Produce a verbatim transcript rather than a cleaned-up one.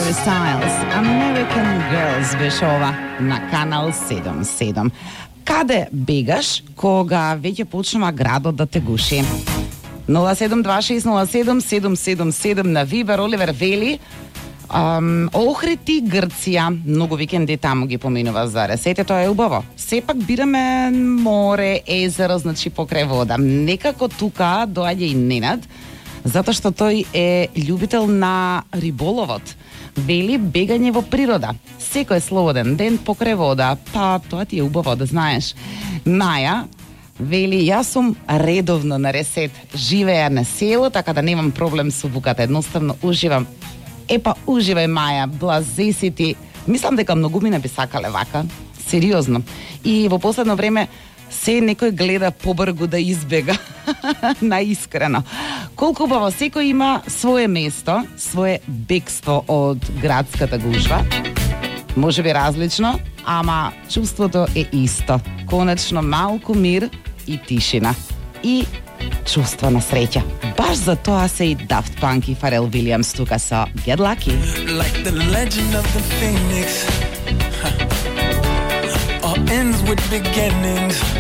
Harry Styles, American Girls беше ова на Канал седум седум. Каде бегаш кога веќе почнува градот да те гуши? нула седум два шест нула седум седум седум седум на Вибер. Оливер вели Um, Охрид и Грција, многу викенди таму ги поминува за ресете, тоа е убаво. Сепак бираме море, езеро, значи покрај вода. Некако тука доаѓа и Ненад, затоа што тој е љубител на риболовот. Вели бегање во природа. Секој слободен ден покрај вода, па тоа ти е убаво да знаеш. Наја вели, јас сум редовно на ресет. Живеја на село, така да немам проблем со буката. Едноставно уживам. Епа, уживај, Маја, блазе си ти. Мислам дека многумина би сакале вака. Сериозно. И во последно време се некој гледа побргу да избега. Наискрено. Колку убаво, секој има свое место, свое бегство од градската гужва. Може би различно, ама чувството е исто. Конечно малку мир и тишина. И чувство на среќа. Баш за тоа се и Daft Punk и Фарел Вилијамс тука со Get Lucky. Like the legend of the phoenix, huh. All ends with beginnings.